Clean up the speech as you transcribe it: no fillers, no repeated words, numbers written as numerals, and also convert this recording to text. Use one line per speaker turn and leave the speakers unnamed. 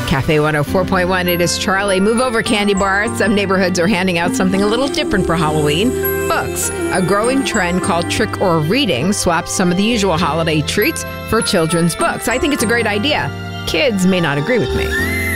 Cafe 104.1, it is Charlie. Move over, candy bar. Some neighborhoods are handing out something a little different for Halloween. Books. A growing trend called trick or reading swaps some of the usual holiday treats for children's books. I think it's a great idea. Kids may not agree with me.